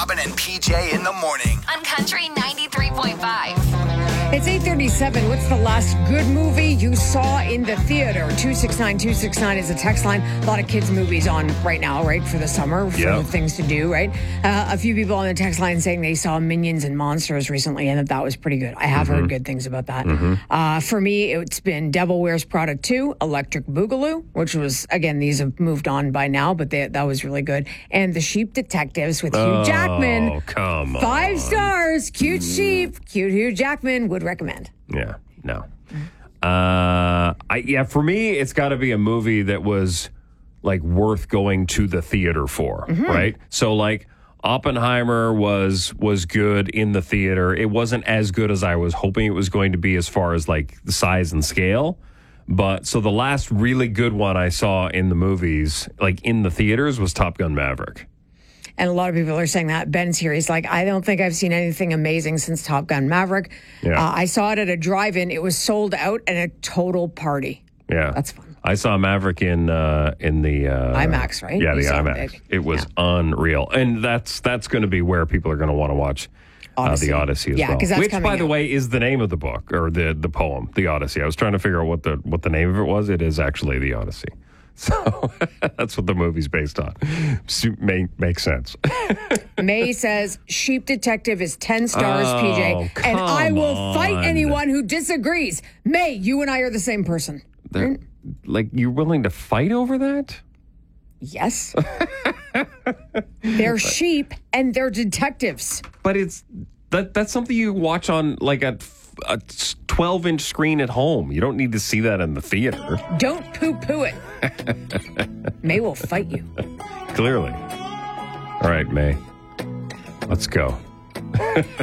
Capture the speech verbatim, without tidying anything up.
Robin and P J in the morning. On Country ninety-three point five. It's eight thirty-seven. What's the last good movie you saw in the theater? two six nine two six nine is a text line. A lot of kids' movies on right now, right, for the summer, for Yep. things to do, right? Uh, a few people on the text line saying they saw Minions and Monsters recently and that that was pretty good. I have Mm-hmm. heard good things about that. Mm-hmm. Uh, for me, it's been Devil Wears Prada two, Electric Boogaloo, which was, again, these have moved on by now, but they, that was really good. And The Sheep Detectives with Hugh Oh, Jackman. come on. Five stars, cute sheep, cute Hugh Jackman, would recommend. Yeah, no. Uh, I yeah, for me, it's got to be a movie that was like worth going to the theater for, right? So like Oppenheimer was was good in the theater. It wasn't as good as I was hoping it was going to be as far as like the size and scale. But so the last really good one I saw in the movies, like in the theaters, was Top Gun Maverick. And a lot of people are saying that. Ben's here. He's like, I don't think I've seen anything amazing since Top Gun Maverick. Yeah. Uh, I saw it at a drive-in. It was sold out and a total party. Yeah, That's fun. I saw Maverick in uh, in the uh, IMAX, right? Yeah, You the saw it IMAX. big. It was unreal, and that's that's going to be where people are going to want to watch uh, Odyssey. the Odyssey as Yeah, well. 'cause that's Which, coming by the out. way, is the name of the book or the the poem, the Odyssey. I was trying to figure out what the what the name of it was. It is actually the Odyssey. So that's what the movie's based on. So, make, makes sense. May says, Sheep Detective is ten stars, Oh, P J. And I come will fight on. anyone who disagrees. May, you and I are the same person. They're- like, you're willing to fight over that? Yes. They're sheep and they're detectives. But it's that that's something you watch on like a a twelve inch screen at home. You don't need to see that in the theater. Don't poo-poo it. May will fight you. Clearly. All right, May. Let's go.